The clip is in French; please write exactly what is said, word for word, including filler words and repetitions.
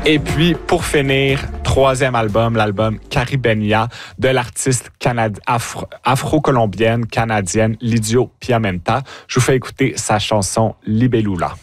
Et puis, pour finir, troisième album, l'album Caribenia de l'artiste canadi- afro- afro-colombienne canadienne Lidio Piamenta. Je vous fais écouter sa chanson Libellula.